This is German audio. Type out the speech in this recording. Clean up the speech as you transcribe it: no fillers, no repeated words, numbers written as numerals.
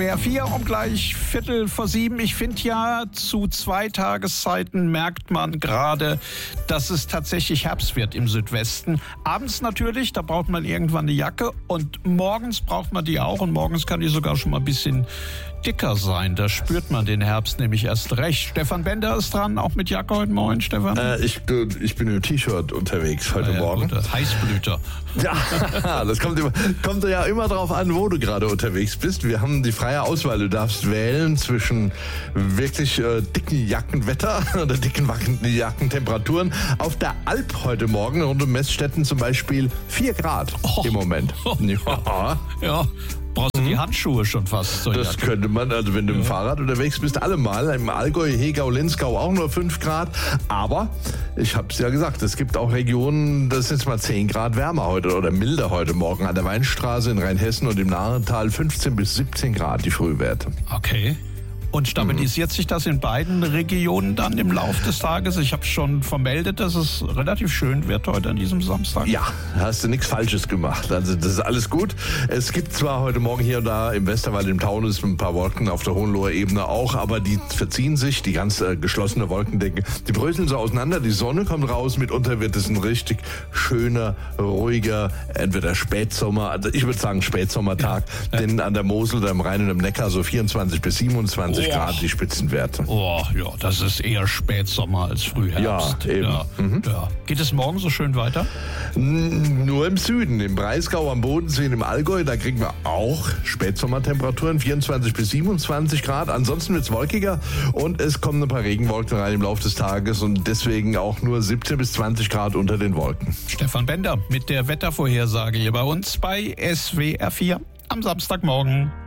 4 um gleich 6:15. Ich finde ja, zu 2 Tageszeiten merkt man gerade, dass es tatsächlich Herbst wird im Südwesten. Abends natürlich, da braucht man irgendwann eine Jacke und morgens braucht man die auch und morgens kann die sogar schon mal ein bisschen dicker sein. Da spürt man den Herbst nämlich erst recht. Stefan Bender ist dran, auch mit Jacke heute Morgen, Stefan? Ich bin im T-Shirt unterwegs heute Morgen. Gut, Heißblüter. Ja, das kommt ja immer drauf an, wo du gerade unterwegs bist. Wir haben die freie Auswahl. Du darfst wählen zwischen wirklich dicken Jackenwetter oder dicken Jackentemperaturen. Auf der Alp heute Morgen rund um Messstetten zum Beispiel 4 Grad im Moment. Ja. Brauchst du die Handschuhe schon fast? Das könnte man, also wenn du im Fahrrad unterwegs bist, allemal. Im Allgäu, Hegau, Linzgau auch nur 5 Grad. Aber, ich habe es ja gesagt, es gibt auch Regionen, das ist jetzt mal 10 Grad wärmer heute oder milder heute Morgen. An der Weinstraße in Rheinhessen und im Narental 15 bis 17 Grad die Frühwerte. Okay. Und stabilisiert sich das in beiden Regionen dann im Laufe des Tages? Ich habe schon vermeldet, dass es relativ schön wird heute an diesem Samstag. Ja, hast du nichts Falsches gemacht. Also das ist alles gut. Es gibt zwar heute Morgen hier und da im Westerwald, im Taunus ein paar Wolken, auf der Hohenloher Ebene auch, aber die verziehen sich, die ganz geschlossene Wolkendecke, die bröseln so auseinander, die Sonne kommt raus, mitunter wird es ein richtig schöner, ruhiger, entweder Spätsommer, also ich würde sagen Spätsommertag, denn an der Mosel oder im Rhein und im Neckar so 24 bis 27 Grad die Spitzenwerte. Oh, ja, das ist eher Spätsommer als Frühherbst. Ja, eben. Ja. Geht es morgen so schön weiter? Nur im Süden, im Breisgau, am Bodensee, im Allgäu, da kriegen wir auch Spätsommertemperaturen, 24 bis 27 Grad. Ansonsten wird es wolkiger und es kommen ein paar Regenwolken rein im Laufe des Tages und deswegen auch nur 17 bis 20 Grad unter den Wolken. Stefan Bender mit der Wettervorhersage hier bei uns bei SWR 4 am Samstagmorgen.